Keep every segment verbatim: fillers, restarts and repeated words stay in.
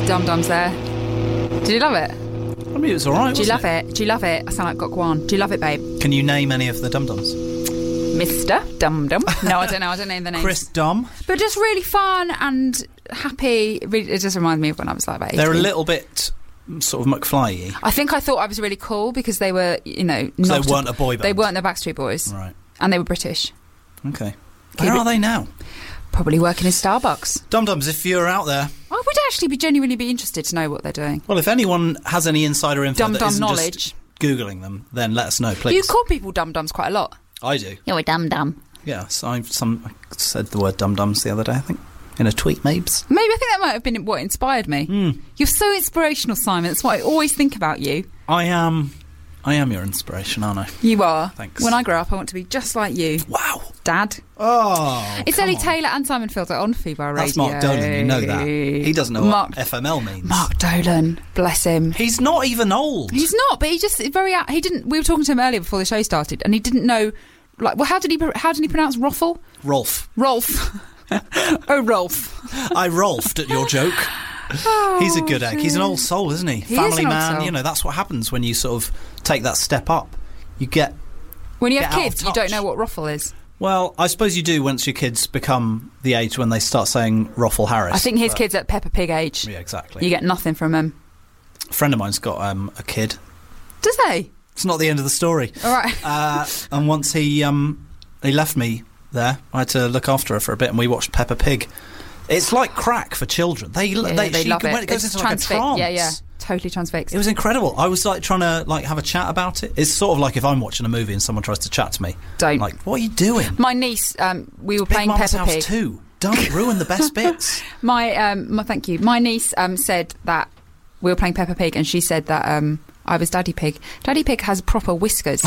Dum Dums there. Did you love it? I mean, it was all right. Do you love it? it? Do you love it? I sound like Gok Wan. Do you love it, babe? Can you name any of the Dum Dums? Mister Dum Dum. No, I don't know. I don't know the names. Chris Dum. But just really fun and happy. It just reminds me of when I was like about eighteen. They're a little bit sort of McFly-y. I think I thought I was really cool because they were, you know, not they weren't a, a boy band. They weren't the Backstreet Boys. Right. And they were British. Okay. Where are they now? Probably working in Starbucks. Dum Dums, if you're out there, I would actually be genuinely be interested to know what they're doing. Well, if anyone has any insider info Dum that Dum isn't knowledge. Just Googling them, then let us know, please. You call people Dum Dums quite a lot. I do. You're a Dum Dum. Yes, I some I said the word Dum Dums the other day, I think, in a tweet, Mabes. Maybe I think that might have been what inspired me. Mm. You're so inspirational, Simon. That's what I always think about you. I am. I am your inspiration, aren't I? You are. Thanks. When I grow up, I want to be just like you. Wow. Dad. Oh, It's Ellie Taylor and Simon Fielder on Fever Radio. That's Mark Dolan, you know that. He doesn't know Mark, what F M L means. Mark Dolan, bless him. He's not even old. He's not, but he just very. He didn't. We were talking to him earlier before the show started, and he didn't know. Like, well, how did he? How did he pronounce Roffle? Rolf. Rolf. Oh, Rolf. I Rolfed at your joke. Oh, he's a good egg. He's an old soul, isn't he? He Family is an old man. soul. You know, that's what happens when you sort of take that step up. You get. When you have Get out of kids, you don't touch. know what Roffle is. Well, I suppose you do once your kids become the age when they start saying Roffle Harris. I think his but- kids at Peppa Pig age. Yeah, exactly. You get nothing from him. A friend of mine's got um, a kid. Does they? It's not the end of the story. All right. Uh, and once he um, he left me there, I had to look after her for a bit, and we watched Peppa Pig. It's like crack for children. They Yeah, they, they she, love it. When it goes It's into like a transfi- trance. Yeah, yeah. Totally transfixed. It was incredible. I was like trying to like have a chat about it. It's sort of like if I'm watching a movie and someone tries to chat to me. Don't. Like, what are you doing? My niece, um, we were Big playing Mama's Peppa House Pig. too. Don't ruin the best bits. My, um, my, thank you. My niece um, said that we were playing Peppa Pig, and she said that um, I was Daddy Pig. Daddy Pig has proper whiskers.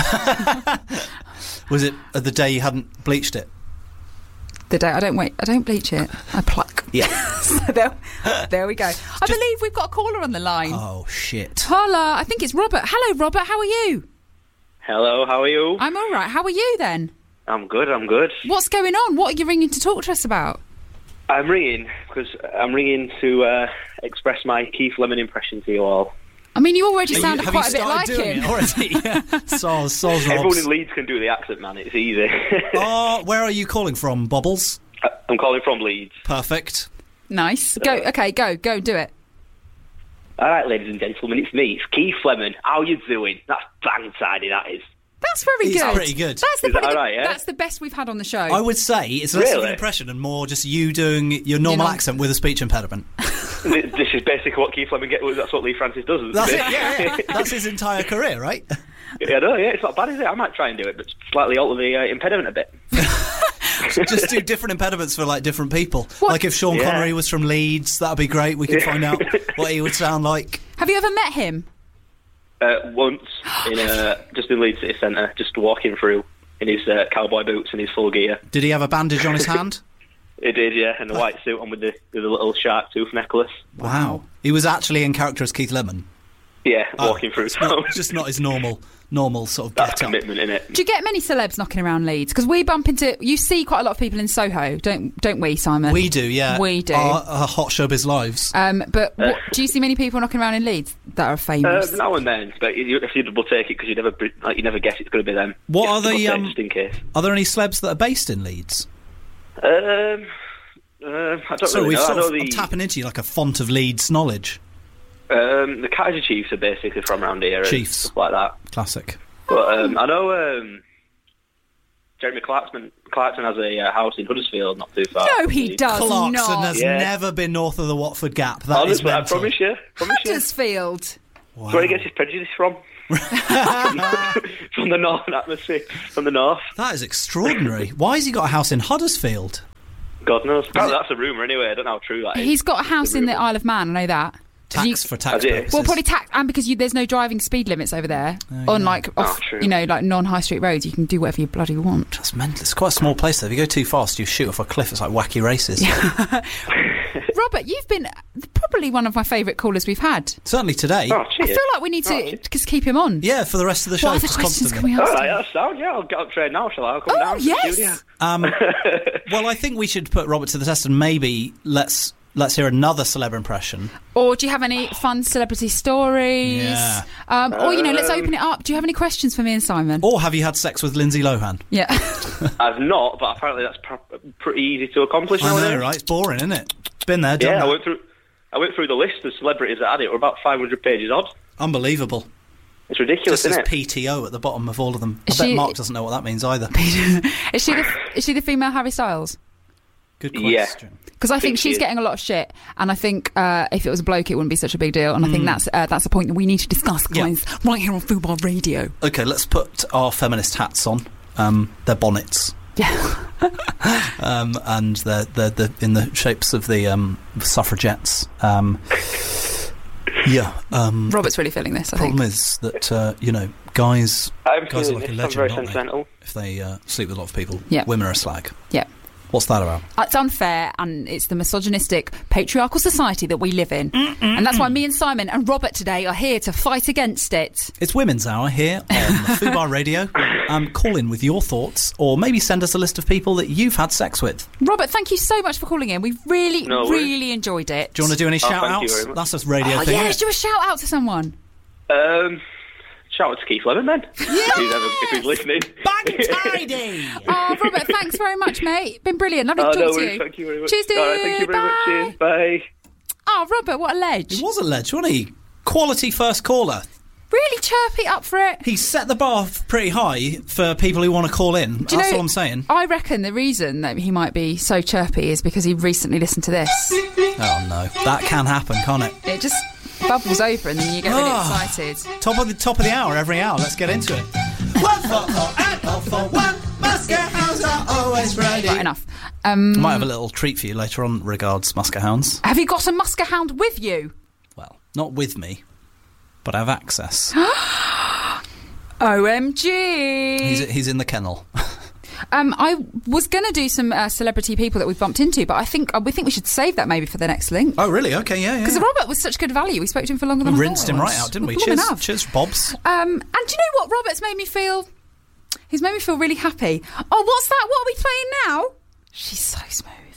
Was it uh, the day you hadn't bleached it? The day I don't wait, I don't bleach it. I pluck. Yeah. So there, there we go. I believe we've got a caller on the line. Oh shit. Hola, I think it's Robert. Hello, Robert. How are you? Hello, how are you? I'm all right. How are you then? I'm good, I'm good. What's going on? What are you ringing to talk to us about? I'm ringing because I'm ringing to uh, express my Keith Lemon impression to you all. I mean, you already Are you- sounded have you quite a bit like started doing him. it already? Soz, soz Everyone Robs. in Leeds can do the accent, man. It's easy. Oh, where are you calling from, Bobbles? I'm calling from Leeds. Perfect. Nice. Go. Okay, go. Go. Do it. All right, ladies and gentlemen, it's me. It's Keith Lemon. How you doing? That's bang tidy, that is. That's very He's good. pretty good. That's the, Is that probably the- alright, yeah? That's the best we've had on the show. I would say it's less of an Really? impression and more just you doing your normal know- accent with a speech impediment. Th- this is basically what Keith Lemon gets. That's what Lee Francis does. Isn't That's it? it, yeah, yeah. That's his entire career, right? Yeah, no, yeah, it's not bad, is it? I might try and do it, but slightly alter the uh, impediment a bit. Just do different impediments for like different people. What? Like if Sean Yeah. Connery was from Leeds, that'd be great. We could Yeah. find out what he would sound like. Have you ever met him? Uh, once, in uh, just in Leeds City Centre, just walking through in his uh, cowboy boots and his full gear. Did he have a bandage on his hand? It did, yeah, and the white suit on with the, with the little shark tooth necklace. Wow. He was actually in character as Keith Lemon. Yeah, Oh, walking through it's town. not, just not his normal, normal sort of That's get up. commitment, innit? Do you get many celebs knocking around Leeds? Because we bump into. You see quite a lot of people in Soho, don't don't we, Simon? We do, yeah. We do. Our, our hot showbiz lives. Um, but what, do you see many people knocking around in Leeds that are Uh, famous? now and then, but you, if you double take it because you never br- like, you never guess it's going to be them. What You are have to double the, take um, just in case? Are there any celebs that are based in Leeds? Um, uh, I don't So really we've know. I sort know of I'm the tapping into like a font of Leeds knowledge. um, the Kaiser Chiefs are basically from around here. Chiefs. and stuff like that. Classic. But um, I know um, Jeremy Clarkson. Clarkson has a uh, house in Huddersfield, not too far. No, he does Clarkson not. has Yeah. never been north of the Watford Gap. That is Honestly, I mental. promise you. Promise you. Huddersfield. Wow. That's where he gets his prejudice from. From the northern atmosphere. From the north. That is extraordinary. Why has he got a house in Huddersfield? God knows. Apparently that's a rumour anyway. I don't know how true that is. He's got a house in the rumour. Isle of Man. I know that. Tax You- for tax Has it? purposes. Well, probably tax, and because you, there's no driving speed limits over there. Oh, On yeah. like off, Oh, true. you know, like non-high street roads, you can do whatever you bloody want. That's mental. It's quite a small place though. If you go too fast, you shoot off a cliff. It's like wacky races. Robert, you've been probably one of my favourite callers we've had. Certainly today. Oh, I cheers. feel like we need Oh, to cheers. just keep him on. Yeah, for the rest of the show. What other just questions can constantly. we All ask? right, him? that's sound. Yeah, I'll get up train now, shall I? I'll come Oh down to the studio. yes. Um, well, I think we should put Robert to the test and maybe let's let's hear another celeb impression. Or do you have any fun celebrity stories? Yeah. Um, or, you know, let's Um, open it up. Do you have any questions for me and Simon? Or have you had sex with Lindsay Lohan? Yeah. I've not, but apparently that's pr- pretty easy to accomplish I know, nowadays. right? It's boring, isn't it? Been there, done Yeah, that. I went through. I went through the list of celebrities that had it. We're about five hundred pages odd. Unbelievable. It's ridiculous, Just isn't says it? P T O at the bottom of all of them. I Is bet she- Mark doesn't know what that means either. is she the is she the female Harry Styles? Good Yeah. question. Because I think think she she's is. getting a lot of shit, and I think uh, if it was a bloke, it wouldn't be such a big deal. And I think that's uh, that's a point that we need to discuss, Yeah. guys, right here on Fubar Radio. Okay, let's put our feminist hats on. Um, their bonnets. Yeah. um, and they're, they're, they're in the shapes of the um, suffragettes. Um, yeah. Um, Robert's really feeling this, I problem think. is that, uh, you know, guys, I'm guys are feeling like a this. I'm legend, very aren't they? sentimental. If they uh, sleep with a lot of people. Yeah. Women are a slag. Yeah. What's that about? It's unfair, and it's the misogynistic, patriarchal society that we live in. And that's why me and Simon and Robert today are here to fight against it. It's Women's Hour here on Fubar Radio. Um, call in with your thoughts, or maybe send us a list of people that you've had sex with. Robert, thank you so much for calling in. We've really, No worries. really enjoyed it. Do you want to do any Oh, thank you shout-outs? very much. That's a radio Oh, thing. yeah, isn't let's it? do a shout out to someone. Um, shout out to Keith Lemon, then. If he's, ever, if he's listening. Bang tidy! Oh, Robert, thanks very much, mate. Been brilliant. Lovely Oh, to no talk to worries. you. Thank you very much. Cheers, dude. All right, thank you very Bye. much. Cheers. Bye. Oh, Robert, what a ledge. He was a ledge, wasn't he? Quality first caller. Really chirpy, up for it. He set the bar pretty high for people who want to call in. Do you That's know- all I'm saying. I reckon the reason that he might be so chirpy is because he recently listened to this. Oh, no. That can happen, can't it? It just bubbles over and then you get really Ah. excited. Top of the top of the hour, every hour. Let's get into it. One for all and all for one. Muscat Hounds are always ready. Right, enough. Um, Might have a little treat for you later on. Regards, Muscat Hounds. have you got a Musker Hound with you? Well, not with me, but I have access. O M G! he's he's in the kennel. Um, I was going to do some uh, celebrity people that we've bumped into, but I think uh, we think we should save that maybe for the next link. Oh, really? Okay, yeah, yeah. Because Robert was such good value. We spoke to him for longer We than I rinsed thought him it right was. out, didn't we? Well, we Cheers, have. cheers, Bobs. Um, and do you know what? Robert's made me feel... He's made me feel really happy. Oh, what's that? What are we playing now? She's so smooth.